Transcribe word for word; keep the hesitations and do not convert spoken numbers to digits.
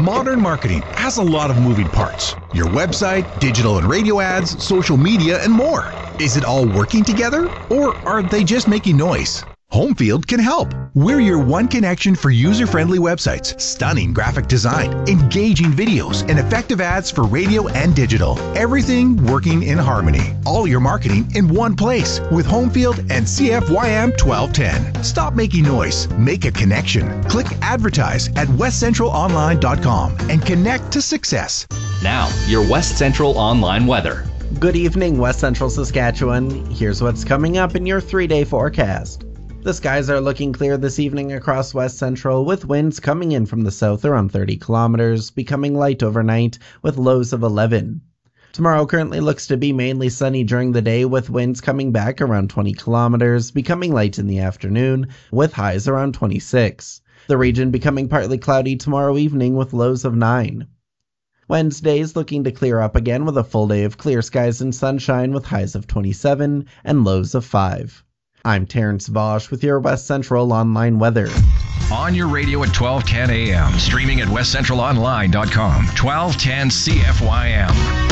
Modern marketing has a lot of moving parts. Your website, digital and radio ads, social media, and more. Is it all working together, or are they just making noise? Homefield can help. We're your one connection for user-friendly websites, stunning graphic design, engaging videos, and effective ads for radio and digital. Everything working in harmony. All your marketing in one place with Homefield and C F Y M twelve ten. Stop making noise. Make a connection. Click advertise at west central online dot com and connect to success. Now, your West Central Online weather. Good evening, West Central Saskatchewan. Here's what's coming up in your three-day forecast. The skies are looking clear this evening across West Central, with winds coming in from the south around thirty kilometers, becoming light overnight with lows of eleven. Tomorrow currently looks to be mainly sunny during the day, with winds coming back around twenty kilometers, becoming light in the afternoon, with highs around twenty-six. The region becoming partly cloudy tomorrow evening with lows of nine. Wednesday is looking to clear up again with a full day of clear skies and sunshine with highs of twenty-seven and lows of five. I'm Terrence Bosch with your West Central Online weather. On your radio at twelve ten a.m. Streaming at west central online dot com. twelve ten C F Y M.